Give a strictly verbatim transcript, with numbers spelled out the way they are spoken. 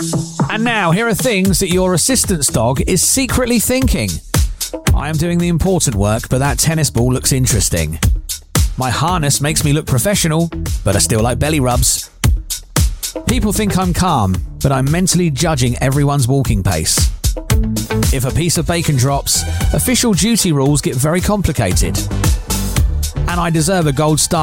And now, here are things that your assistant's dog is secretly thinking. I am doing the important work, but that tennis ball looks interesting. My harness makes me look professional, but I still like belly rubs. People think I'm calm, but I'm mentally judging everyone's walking pace. If a piece of bacon drops, official duty rules get very complicated. And I deserve a gold star